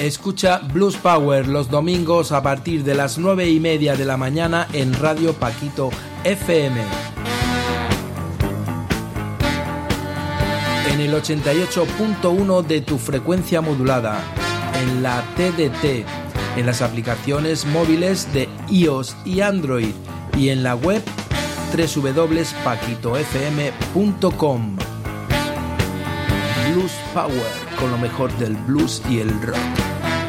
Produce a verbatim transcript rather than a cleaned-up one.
Escucha Blues Power los domingos a partir de las nueve y media de la mañana en Radio Paquito F M. En el ochenta y ocho punto uno de tu frecuencia modulada, en la T D T, en las aplicaciones móviles de iOS y Android y en la web doble u doble u doble u punto paquito f m punto com. Blues Power, con lo mejor del blues y el rock.